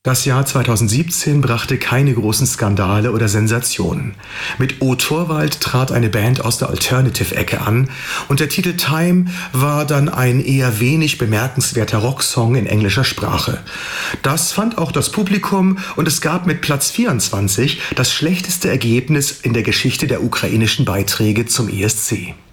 Das Jahr 2017 brachte keine großen Skandale oder Sensationen. Mit O Torvald trat eine Band aus der Alternative-Ecke an und der Titel Time war dann ein eher wenig bemerkenswerter Rocksong in englischer Sprache. Das fand auch das Publikum und es gab mit Platz 24 das schlechteste Ergebnis in der Geschichte der ukrainischen Beiträge zum ESC.